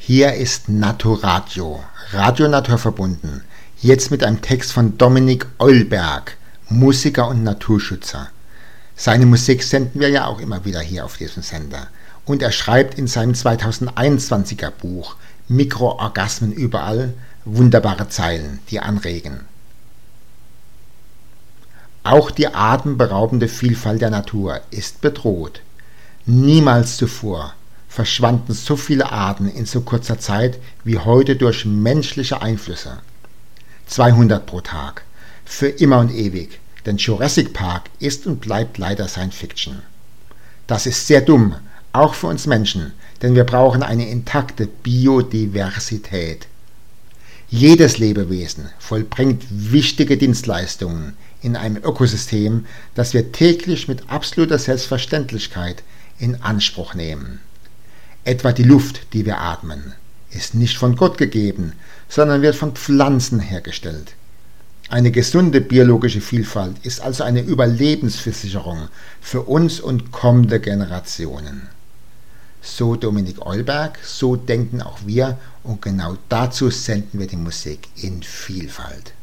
Hier ist Naturadio, Radio naturverbunden, jetzt mit einem Text von Dominik Eulberg, Musiker und Naturschützer. Seine Musik senden wir ja auch immer wieder hier auf diesem Sender. Und er schreibt in seinem 2021er Buch Mikroorgasmen überall wunderbare Zeilen, die anregen. Auch die atemberaubende Vielfalt der Natur ist bedroht. Niemals zuvor verschwanden so viele Arten in so kurzer Zeit wie heute durch menschliche Einflüsse. 200 pro Tag, für immer und ewig, denn Jurassic Park ist und bleibt leider Science Fiction. Das ist sehr dumm, auch für uns Menschen, denn wir brauchen eine intakte Biodiversität. Jedes Lebewesen vollbringt wichtige Dienstleistungen in einem Ökosystem, das wir täglich mit absoluter Selbstverständlichkeit in Anspruch nehmen. Etwa die Luft, die wir atmen, ist nicht von Gott gegeben, sondern wird von Pflanzen hergestellt. Eine gesunde biologische Vielfalt ist also eine Überlebensversicherung für uns und kommende Generationen. So Dominik Eulberg, so denken auch wir und genau dazu senden wir die Musik in Vielfalt.